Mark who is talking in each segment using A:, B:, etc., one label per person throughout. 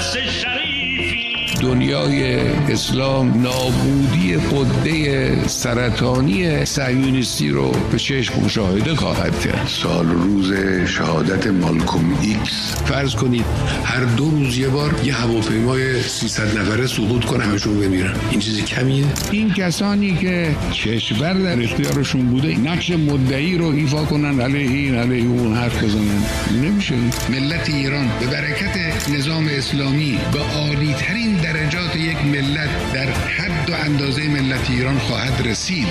A: دست شریفی.
B: دنیای اسلام نابودی غده سرطانی صهیونیستی رو به چشم مشاهده خواهد کرد.
C: سال روز شهادت مالکوم ایکس،
B: فرض کنید هر 2 روز یه بار یه هواپیمای 300 نفره سقوط کنه همشون بمیرن، این چیزی کمیه؟ این کسانی که کشور در اختیارشون بوده نقش مدعی رو ایفا کنن علیه این علیه اون حرف بزنن، نمیشه. ملت ایران به برکت نظام اسلامی به عالی ترین درجات یک ملت در حد و اندازه ملت ایران خواهد رسید.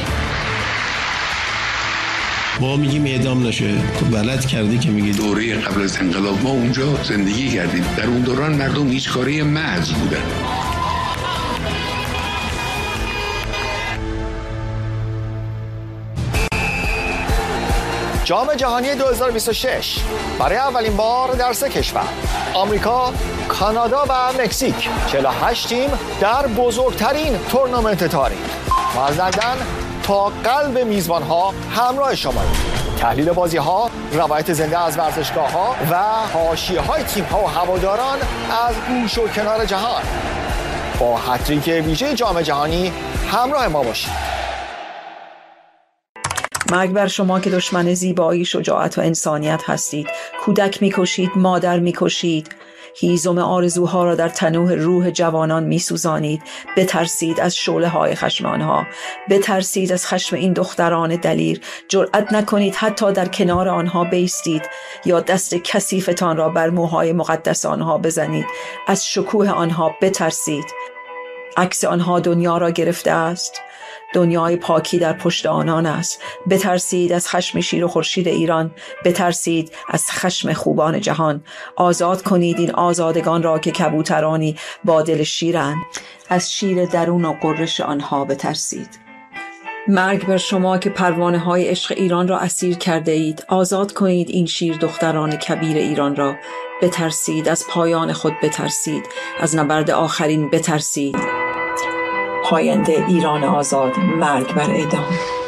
D: ما میگیم اعدام نشه، تو بلد کردی که میگی.
B: دوره قبل از انقلاب ما اونجا زندگی کردیم، در اون دوران مردم هیچ کاره محض بودن.
E: جام جهانی 2026 برای اولین بار در 3 کشور، آمریکا، کانادا و مکزیک، 48 تیم در بزرگترین تورنمنت تاریخ. ما از لندن تا قلب میزبان‌ها همراه شماییم. تحلیل بازی‌ها، روایت زنده از ورزشگاه‌ها و حاشیه‌های تیم‌ها و هواداران از گوش و کنار جهان. با هتریک ویژه جام جهانی همراه ما باشید.
F: مرگ بر شما که دشمن زیبایی، شجاعت و انسانیت هستید. کودک می‌کشید، مادر می‌کشید. هیزم آرزوها را در تنوع روح جوانان می‌سوزانید. بترسید از شعله‌های خشم آنها. بترسید از خشم این دختران دلیر. جرأت نکنید حتی در کنار آنها بایستید یا دست کثیفتان را بر موهای مقدس آنها بزنید. از شکوه آنها بترسید. عکس آنها دنیا را گرفته است. دنیای پاکی در پشت آنان است. بترسید از خشم شیر و خورشید ایران. بترسید از خشم خوبان جهان. آزاد کنید این آزادگان را که کبوترانی با دل شیرند. از شیر درون و غرش آنها بترسید. مرگ بر شما که پروانه های عشق ایران را اسیر کرده اید. آزاد کنید این شیر دختران کبیر ایران را. بترسید از پایان خود، بترسید از نبرد آخرین، بترسید. پاینده ایران آزاد، مرگ بر اعدام.